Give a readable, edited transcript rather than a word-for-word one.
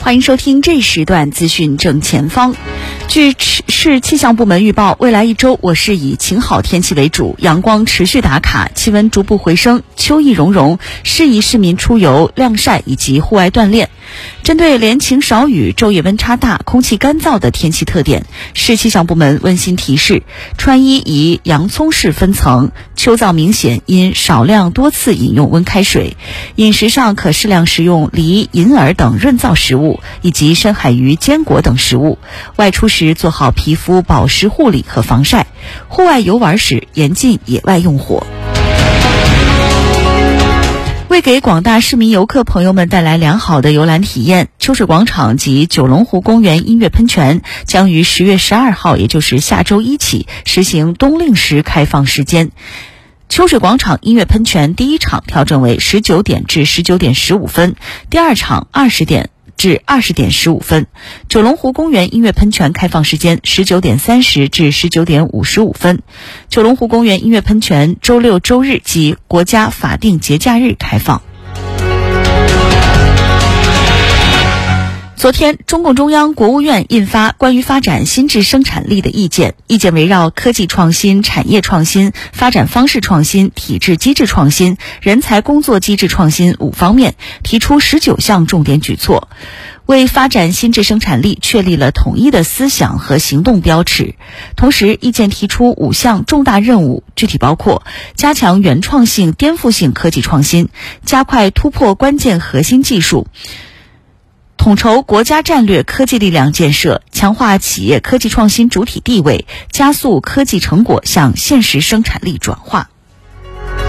欢迎收听这时段资讯正前方。据市气象部门预报，未来一周我市以晴好天气为主，阳光持续打卡，气温逐步回升，秋意融融，适宜市民出游、晾晒以及户外锻炼。针对连晴少雨、昼夜温差大、空气干燥的天气特点，市气象部门温馨提示：穿衣宜洋葱式分层，秋燥明显应少量多次饮用温开水。饮食上可适量食用梨、银耳等润燥食物，以及深海鱼、坚果等食物。外出时做好皮肤保湿护理和防晒。户外游玩时严禁野外用火。为给广大市民游客朋友们带来良好的游览体验，秋水广场及九龙湖公园音乐喷泉将于10月12号，也就是下周一起实行冬令时开放时间。秋水广场音乐喷泉第一场调整为19点至19点15分，第二场20点至20点15分。九龙湖公园音乐喷泉开放时间19点30至19点55分。九龙湖公园音乐喷泉周六周日及国家法定节假日开放。昨天，中共中央、国务院印发关于发展新质生产力的意见，意见围绕科技创新、产业创新、发展方式创新、体制机制创新、人才工作机制创新5方面，提出19项重点举措，为发展新质生产力确立了统一的思想和行动标尺。同时，意见提出5项重大任务，具体包括加强原创性、颠覆性科技创新，加快突破关键核心技术，统筹国家战略科技力量建设，强化企业科技创新主体地位，加速科技成果向现实生产力转化。